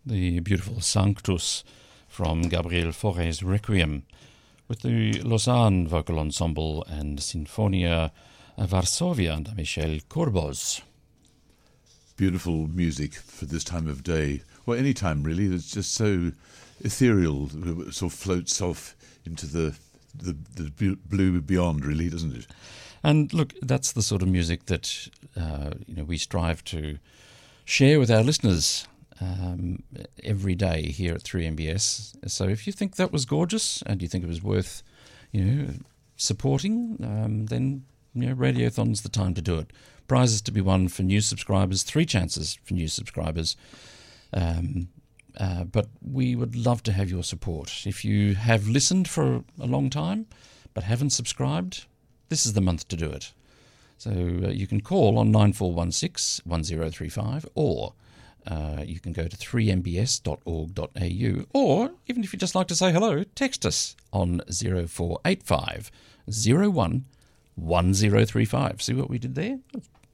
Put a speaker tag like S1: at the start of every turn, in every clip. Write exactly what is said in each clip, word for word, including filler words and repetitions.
S1: The beautiful Sanctus from Gabriel Fauré's Requiem, with the Lausanne Vocal Ensemble and Sinfonia Varsovia under Michel Corboz.
S2: Beautiful music for this time of day, or any time really. It's just so ethereal, it sort of floats off into the, the, the blue beyond, really, doesn't it?
S1: And look, that's the sort of music that uh, you know we strive to share with our listeners um, every day here at three M B S. So if you think that was gorgeous and you think it was worth, you know, supporting, um, then you know, Radiothon's the time to do it. Prizes to be won for new subscribers, three chances for new subscribers. Um, uh, but we would love to have your support. If you have listened for a long time but haven't subscribed, this is the month to do it. So uh, you can call on nine four one six, one zero three five, or uh, you can go to three m b s dot org dot a u, or even if you'd just like to say hello, text us on zero four eight five, zero one, one zero three five. See what we did there?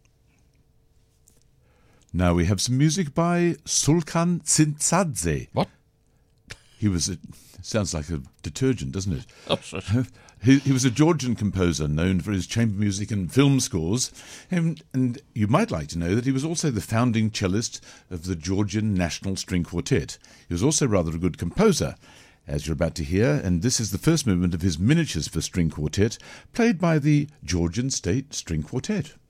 S2: Now we have some music by Sulkan Tsintsadze.
S1: What?
S2: He was a... Sounds like a detergent, doesn't it?
S1: Oh, sure.
S2: he, he was a Georgian composer known for his chamber music and film scores. And, and you might like to know that he was also the founding cellist of the Georgian National String Quartet. He was also rather a good composer, as you're about to hear, and this is the first movement of his Miniatures for String Quartet, played by the Georgian State String Quartet.